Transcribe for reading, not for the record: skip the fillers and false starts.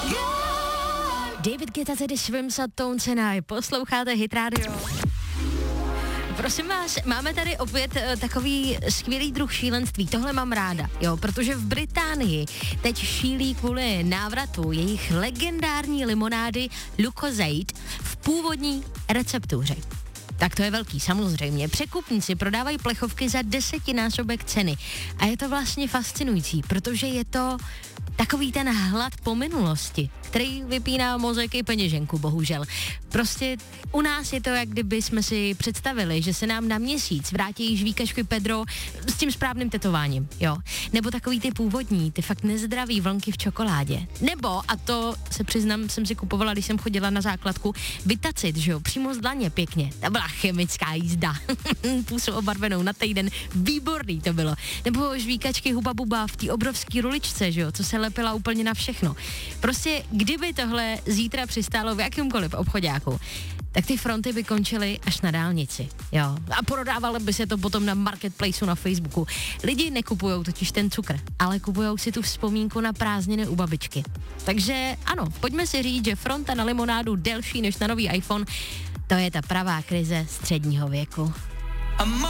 David Guetta, tedy Swims a Tone Senai. Posloucháte Hit Radio. Prosím vás, máme tady opět takový skvělý druh šílenství. Tohle mám ráda, jo, protože v Británii teď šílí kvůli návratu jejich legendární limonády Lucozade v původní receptuře. Tak to je velký, samozřejmě. Překupníci prodávají plechovky za 10násobek ceny. A je to vlastně fascinující, protože je to takový ten hlad po minulosti, který vypíná mozek i peněženku, bohužel. Prostě u nás je to, jak kdyby jsme si představili, že se nám na měsíc vrátí žvíkačky Pedro s tím správným tetováním, jo. Nebo takový ty původní, ty fakt nezdravý vlnky v čokoládě. Nebo, a to se přiznám, jsem si kupovala, když jsem chodila na základku, Vitacit, že jo, přímo z dlaně pěkně. To byla chemická jízda. Pusu obarvenou na týden, výborný to bylo. Nebo žvíkačky Huba Buba v té obrovské ruličce, že jo, co se lepila úplně na všechno. Prostě, kdyby tohle zítra přistálo v jakýmkoliv obchoďáku, tak ty fronty by končily až na dálnici, jo. A prodávalo by se to potom na marketplaceu na Facebooku. Lidi nekupujou totiž ten cukr, ale kupujou si tu vzpomínku na prázdniny u babičky. Takže ano, pojďme si říct, že fronta na limonádu delší než na nový iPhone, to je ta pravá krize středního věku.